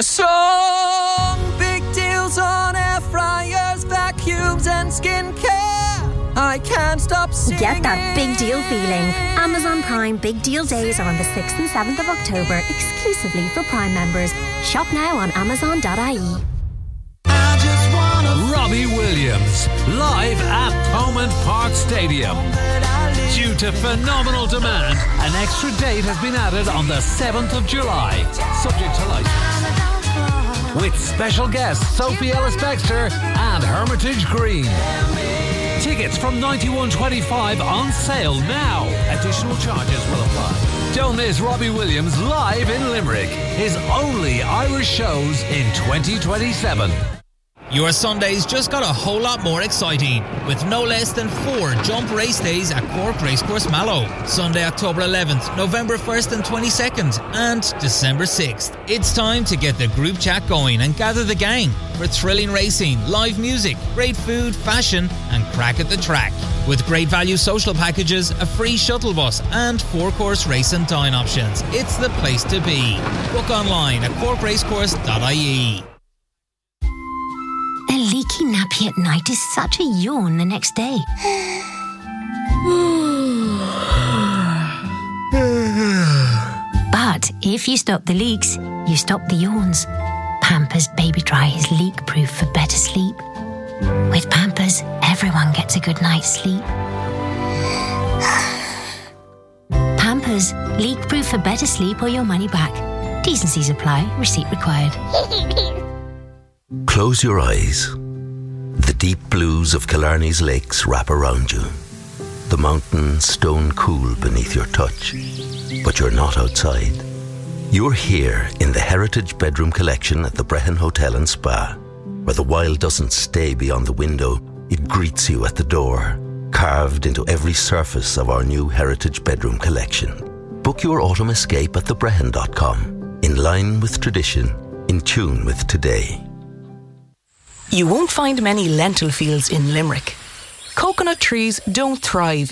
song. Big deals on air fryers, vacuums and skincare. I can't stop singing. Get that big deal feeling. Amazon Prime Big Deal Days are on the sixth and seventh of October, exclusively for Prime members. Shop now on amazon dot I E. Robbie Williams, live at Thomond Park Stadium. Due to phenomenal demand, an extra date has been added on the seventh of July, subject to license. With special guests Sophie Ellis-Bextor and Hermitage Green. Tickets from ninety-one twenty-five on sale now. Additional charges will apply. Don't miss Robbie Williams live in Limerick. His only Irish shows in twenty twenty-seven. Your Sunday's just got a whole lot more exciting with no less than four jump race days at Cork Racecourse Mallow. Sunday, October eleventh, November first and twenty-second and December sixth. It's time to get the group chat going and gather the gang for thrilling racing, live music, great food, fashion and crack at the track. With great value social packages, a free shuttle bus and four-course race and dine options. It's the place to be. Book online at cork racecourse dot I E. A leaky nappy at night is such a yawn the next day. But if you stop the leaks, you stop the yawns. Pampers Baby Dry is leak-proof for better sleep. With Pampers, everyone gets a good night's sleep. Pampers, leak-proof for better sleep or your money back. T's and C's apply. Receipt required. Close your eyes. The deep blues of Killarney's lakes wrap around you. The mountains stone cool beneath your touch. But you're not outside. You're here in the Heritage Bedroom Collection at the Brehon Hotel and Spa, where the wild doesn't stay beyond the window, it greets you at the door, carved into every surface of our new Heritage Bedroom Collection. Book your autumn escape at the brehon dot com, in line with tradition, in tune with today. You won't find many lentil fields in Limerick. Coconut trees don't thrive